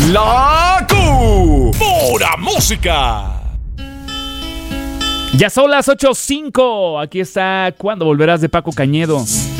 La Pura Música. Ya son las 8:05. Aquí está Cuando Volverás de Paco Cañedo.